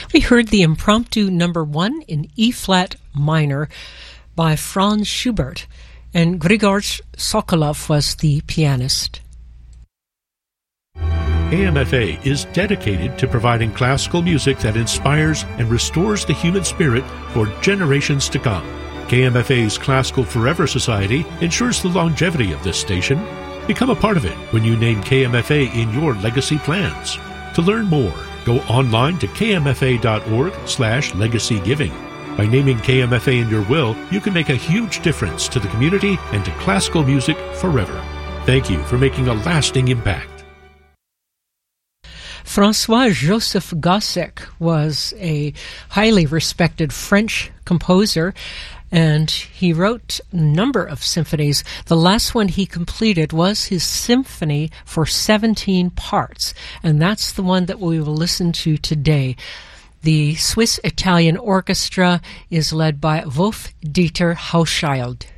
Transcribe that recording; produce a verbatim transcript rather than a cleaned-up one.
We heard the Impromptu Number One in E-flat minor by Franz Schubert, and Grigor Sokolov was the pianist. K M F A is dedicated to providing classical music that inspires and restores the human spirit for generations to come. K M F A's Classical Forever Society ensures the longevity of this station. Become a part of it when you name K M F A in your legacy plans. To learn more, go online to k m f a dot org slash legacy giving. By naming K M F A in your will, you can make a huge difference to the community and to classical music forever. Thank you for making a lasting impact. François-Joseph Gossec was a highly respected French composer, and he wrote a number of symphonies. The last one he completed was his symphony for seventeen parts, and that's the one that we will listen to today. The Swiss-Italian Orchestra is led by Wolf-Dieter Hauschild.